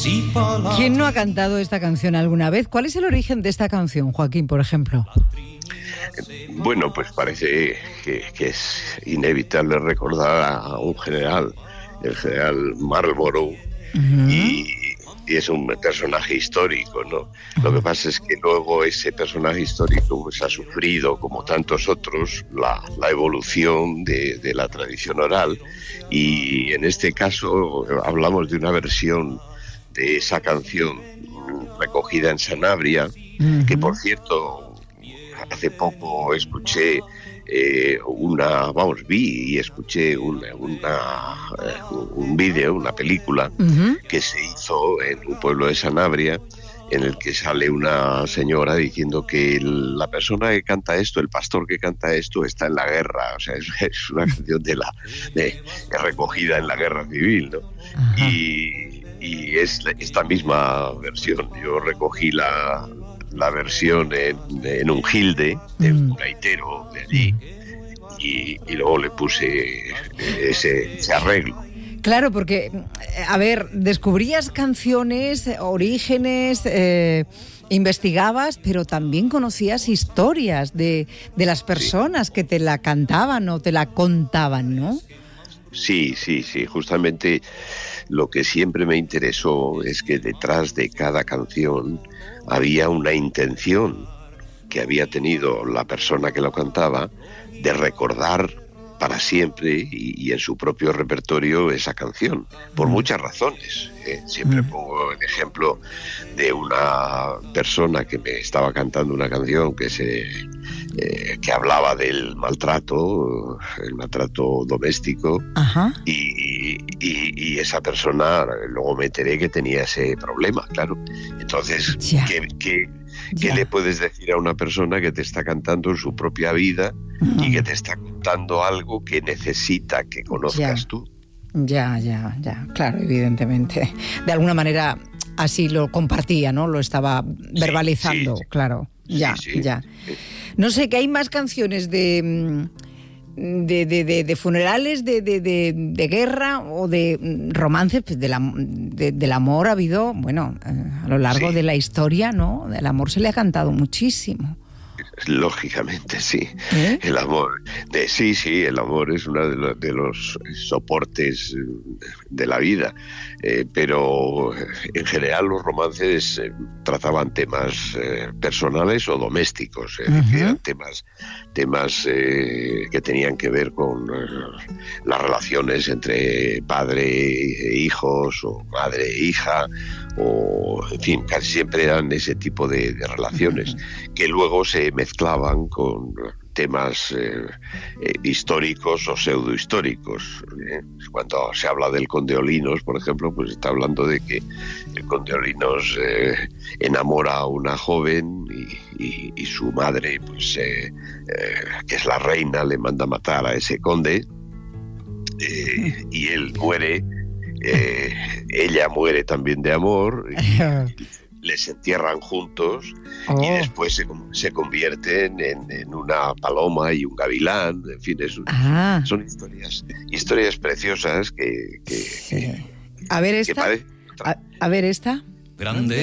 ¿Quién no ha cantado esta canción alguna vez? ¿Cuál es el origen de esta canción, Joaquín, por ejemplo? Bueno, pues parece que es inevitable recordar a un general, el general Marlborough, y es un personaje histórico, ¿no? Lo que pasa es que luego ese personaje histórico pues ha sufrido, como tantos otros, la evolución de la tradición oral, y en este caso hablamos de una versión de esa canción recogida en Sanabria, que por cierto hace poco escuché vi y escuché un vídeo, una película que se hizo en un pueblo de Sanabria, en el que sale una señora diciendo que la persona que canta esto, el pastor que canta esto, está en la guerra. O sea, es una canción recogida en la guerra civil, ¿no? Y es esta misma versión. Yo recogí la versión en un gilde de un gaitero de allí, y luego le puse ese arreglo. Claro, porque, a ver, descubrías canciones, orígenes, investigabas, pero también conocías historias de las personas que te la cantaban o te la contaban, ¿no? Sí, justamente lo que siempre me interesó es que detrás de cada canción había una intención que había tenido la persona que lo cantaba de recordar para siempre y en su propio repertorio esa canción, por muchas razones. Siempre pongo el ejemplo de una persona que me estaba cantando una canción que hablaba del maltrato, el maltrato doméstico, y esa persona, luego me enteré que tenía ese problema, claro. Entonces, ¿qué le puedes decir a una persona que te está cantando su propia vida y que te está contando algo que necesita que conozcas tú? Ya, claro, evidentemente. De alguna manera así lo compartía, ¿no? Lo estaba verbalizando, claro. Ya. No sé, que hay más canciones de funerales, de guerra o de romances, pues del amor ha habido, bueno, a lo largo de la historia, ¿no? El amor se le ha cantado muchísimo. Lógicamente, sí. El amor, el amor es uno de los soportes de la vida, pero en general los romances trataban temas personales o domésticos, eran temas que tenían que ver con las relaciones entre padre e hijos o madre e hija, o en fin, casi siempre eran ese tipo de relaciones que luego se mezclaban con temas históricos o pseudohistóricos. Cuando se habla del Conde Olinos, por ejemplo, pues está hablando de que el Conde Olinos enamora a una joven y su madre, pues que es la reina, le manda matar a ese conde, y él muere. Ella muere también de amor, les entierran juntos, y después se convierten en una paloma y un gavilán. En fin, son historias preciosas que a ver esta. A ver esta. Grande